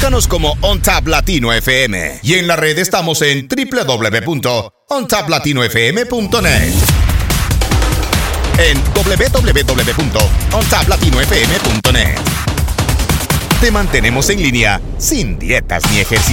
Búscanos como OnTap Latino FM. Y en la red estamos en www.ontaplatinofm.net. En www.ontaplatinofm.net. Te mantenemos en línea sin dietas ni ejercicio.